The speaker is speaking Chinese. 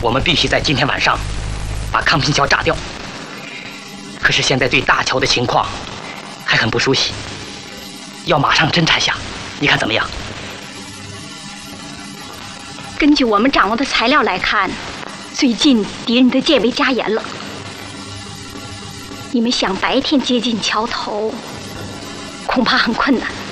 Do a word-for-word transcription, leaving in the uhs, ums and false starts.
我们必须在今天晚上把康平桥炸掉。可是现在对大桥的情况还很不熟悉，要马上侦查下，你看怎么样？ 根据我们掌握的材料来看，最近敌人的戒备加严了。你们想白天接近桥头，恐怕很困难。